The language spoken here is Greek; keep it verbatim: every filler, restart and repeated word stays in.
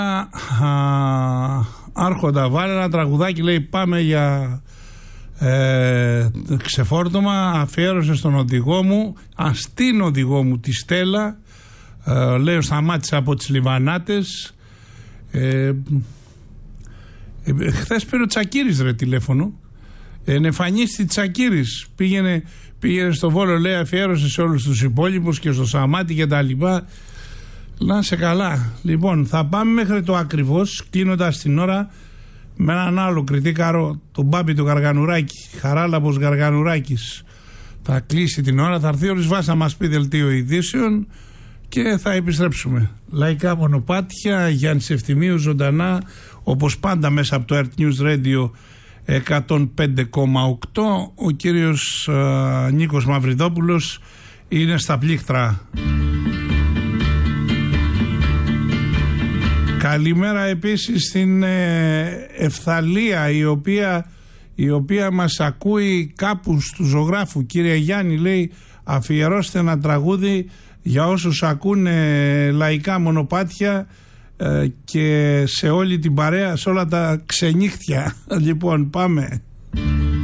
Άρχοντα, βάλε ένα τραγουδάκι, λέει, πάμε για ε, ξεφόρτωμα. Αφιέρωσε στον οδηγό μου, α, στην οδηγό μου, τη Στέλλα. Ε, λέω, σταμάτησα από τις Λιβανάτες. Ε, ε, χθες πήρε ο Τσακίρης ρε τηλέφωνο. Ενεφανίστη Τσακίρης. Πήγαινε, πήγαινε στο Βόλο, λέει, αφιέρωσε σε όλους τους υπόλοιπους και στο Σαμάτι και τα λοιπά. Να σε καλά. Λοιπόν, θα πάμε μέχρι το ακριβώς, κλείνοντας την ώρα με έναν άλλο κριτήκαρο, τον Μπάμπη του Γαργανουράκη. Χαράλαμπος Γαργανουράκης. Θα κλείσει την ώρα, θα έρθει ο Ρισβάς να μας πει δελτίο ειδήσεων και θα επιστρέψουμε. Λαϊκά μονοπάτια, Γιάννης Ευθυμίου ζωντανά, όπως πάντα μέσα από το Earth News Radio εκατόν πέντε κόμμα οκτώ. Ο κύριος uh, Νίκος Μαυριδόπουλος είναι στα πλήκτρα. Καλημέρα επίσης στην ε, Ευθαλία, η οποία, η οποία μας ακούει κάπου του ζωγράφου. Κύριε Γιάννη, λέει, αφιερώστε ένα τραγούδι για όσους ακούνε λαϊκά μονοπάτια ε, και σε όλη την παρέα, σε όλα τα ξενύχτια. Λοιπόν, πάμε.